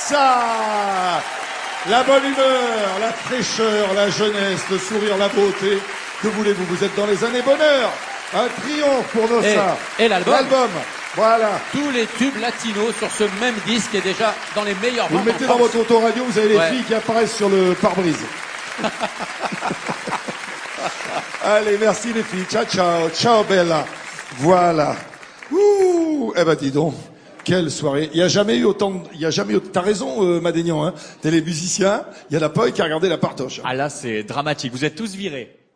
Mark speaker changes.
Speaker 1: ça. La bonne humeur, la fraîcheur, la jeunesse, le sourire, la beauté. Que voulez-vous? Vous êtes dans les années bonheur. Un triomphe pour Nossa.
Speaker 2: Et l'album.
Speaker 1: L'album. Voilà.
Speaker 2: Tous les tubes latinos sur ce même disque est déjà dans les meilleurs
Speaker 1: Vous
Speaker 2: ventes
Speaker 1: le mettez
Speaker 2: en
Speaker 1: dans
Speaker 2: France.
Speaker 1: votre autoradio, vous avez les
Speaker 2: Ouais.
Speaker 1: filles qui apparaissent sur le pare-brise. Allez, merci les filles. Ciao, ciao. Ciao, Bella. Voilà. Ouh. Eh ben, dis donc. Quelle soirée. Il y a jamais eu t'as raison, Madénian, hein. T'es les musiciens. Il y en a pas un qui a regardé la partoche.
Speaker 3: Ah là, c'est dramatique. Vous êtes tous virés.